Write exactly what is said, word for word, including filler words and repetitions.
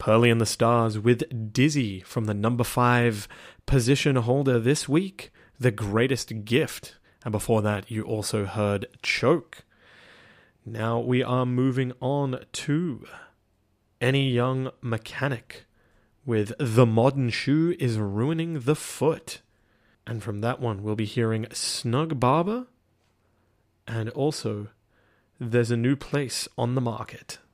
Pearly and the Stars with Dizzy from the number five position holder this week, The Greatest Gift. And before that, you also heard Choke. Now we are moving on to Any Young Mechanic with The Modern Shoe is Ruining the Foot. And from that one, we'll be hearing Snug Barber and also There's a New Place on the Market.